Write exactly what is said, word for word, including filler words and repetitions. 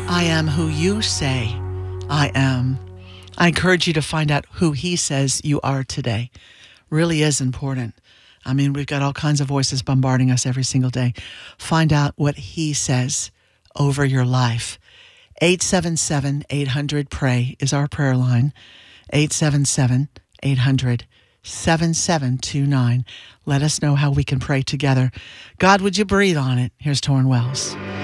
I am who you say I am. I encourage you to find out who he says you are today. Really is important. I mean, we've got all kinds of voices bombarding us every single day. Find out what he says over your life. eight seven seven, eight hundred, pray is our prayer line. eight seven seven, eight hundred, seven seven two nine. Let us know how we can pray together. God, would you breathe on it? Here's Torrin Wells.